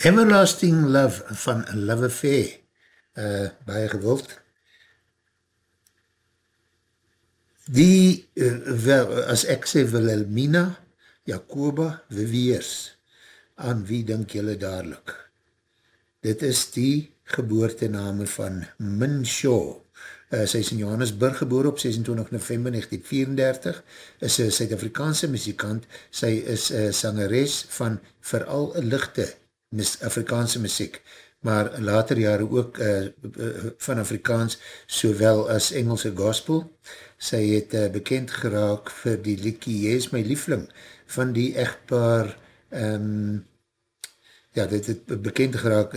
Everlasting Love van Love Affair, baie gewild. Die, as ek sê Wilhelmina, Jacoba Viviers, aan wie dink julle dadelijk? Dit is die geboortename van Min Shaw. Sy is in Johannesburg geboor op 26 November 1934, is een Suid-Afrikaanse muzikant, sy is sangeres van veral lichte Afrikaanse muziek, maar later jare ook van Afrikaans, sowel as Engelse gospel. Sy het bekend geraak vir die liedjie Jy is my liefling, van die echtpaar, dit het bekend geraak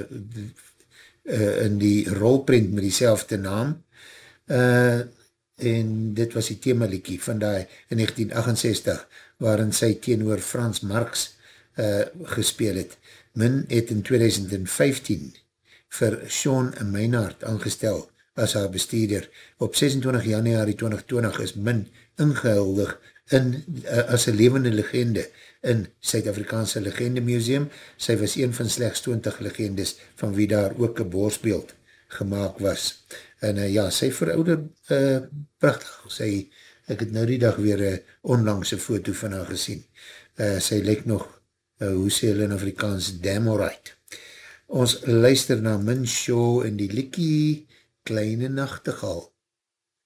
in die rolprint met die naam, en dit was die themaliedjie van die in 1968, waarin sy teenoor Frans Marx gespeel het. Min het in 2015 vir Sean Meinhardt aangestel as haar bestuurder. Op 26 januari 2020 is Min ingehuldig as een levende legende in Suid-Afrikaanse Legende Museum. Sy was een van slechts 20 legendes van wie daar ook een borstbeeld gemaakt was. En sy verouder prachtig. Ek het nou die dag weer een onlangse foto van haar gesien. Sy lyk nog, hoe sê hulle in Afrikaans, damn alright. Ons luister na Min Shaw en die liedjie Kleine Nachtegaal.